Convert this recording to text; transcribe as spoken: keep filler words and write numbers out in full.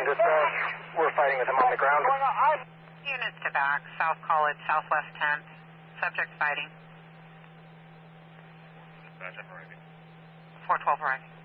dispatch. We're fighting with him on the ground. Units to back, South College, Southwest tenth. Subject fighting. Dispatch, I'm arriving. four twelve arriving.